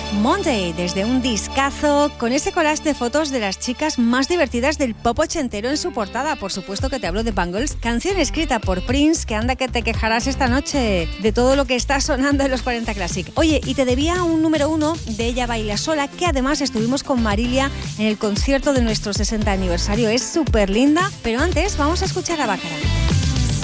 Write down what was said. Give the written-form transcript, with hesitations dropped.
Monday, desde un discazo con ese collage de fotos de las chicas más divertidas del pop ochentero en su portada. Por supuesto que te hablo de Bangles, canción escrita por Prince, que anda que te quejarás esta noche de todo lo que está sonando en los 40 Classic. Oye, y te debía un número 1 de Ella Baila Sola, que además estuvimos con Marilia en el concierto de nuestro 60 aniversario. Es súper linda, pero antes vamos a escuchar a Bácara.